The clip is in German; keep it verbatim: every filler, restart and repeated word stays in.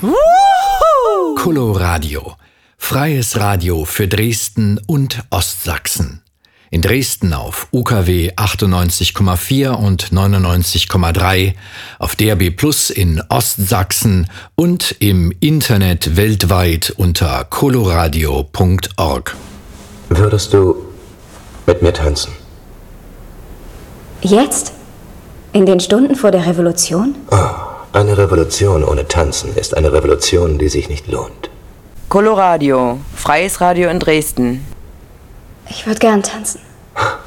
Coloradio. Freies Radio für Dresden und Ostsachsen. In Dresden auf U K W achtundneunzig Komma vier und neunundneunzig Komma drei, auf D A B Plus in Ostsachsen und im Internet weltweit unter coloradio punkt org. Würdest du mit mir tanzen? Jetzt? In den Stunden vor der Revolution? Oh, eine Revolution ohne Tanzen ist eine Revolution, die sich nicht lohnt. Coloradio, freies Radio in Dresden. Ich würde gern tanzen.